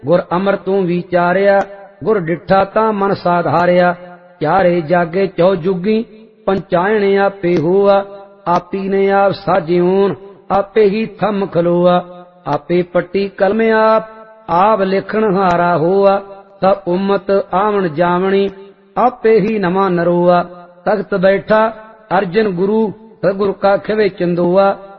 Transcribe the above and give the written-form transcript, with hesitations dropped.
गुर अमर तू विचारिया, गुर डिठा ता मन साधारिया। चारे जागे चौ जुगी, पंचायन आपे हुआ। आपी ने आप साजिऊन, आपे ही थम खलोआ। आपे पट्टी कलम आप लिखण हारा हुआ। सब उम्मत आवन जावणी, आपे ही नमा नरोआ। तख्त बैठा अर्जन गुरु, सतगुरु का खिवे चंदोआ।